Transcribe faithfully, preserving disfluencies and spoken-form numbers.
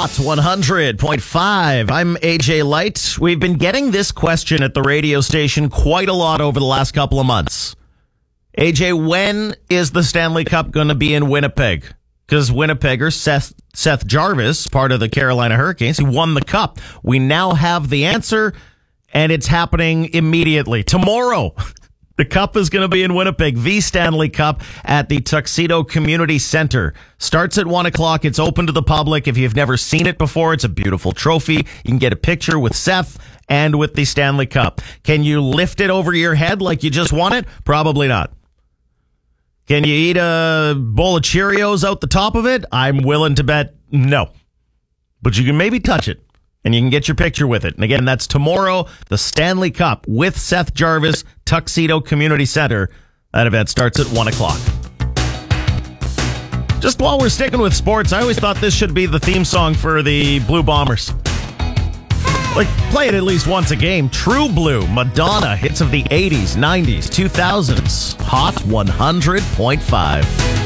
Hot one hundred point five. I'm A J Light. We've been getting this question at the radio station quite a lot over the last couple of months. A J, when is the Stanley Cup going to be in Winnipeg? Because Winnipegger Seth, Seth Jarvis, part of the Carolina Hurricanes, he won the cup. We now have the answer, and it's happening immediately. Tomorrow, the cup is going to be in Winnipeg, the Stanley Cup at the Tuxedo Community Center. Starts at one o'clock. It's open to the public. If you've never seen it before, it's a beautiful trophy. You can get a picture with Seth and with the Stanley Cup. Can you lift it over your head like you just won it? Probably not. Can you eat a bowl of Cheerios out the top of it? I'm willing to bet no. But you can maybe touch it, and you can get your picture with it. And again, that's tomorrow, the Stanley Cup with Seth Jarvis, Tuxedo Community Center. That event starts at one o'clock. Just while we're sticking with sports, I always thought this should be the theme song for the Blue Bombers. Like, play it at least once a game. True Blue, Madonna, hits of the eighties, nineties, two thousands. Hot one hundred point five.